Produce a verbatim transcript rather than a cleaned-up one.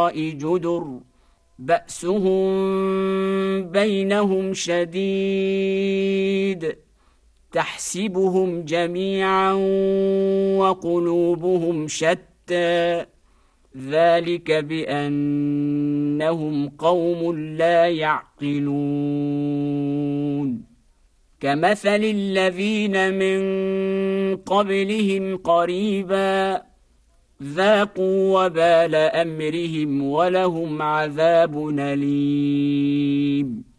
وراء جدر بأسهم بينهم شديد تحسبهم جميعا وقلوبهم شتى ذلك بأنهم قوم لا يعقلون كمثل الذين من قبلهم قريبا ذاقوا وبال أمرهم ولهم عذاب أليم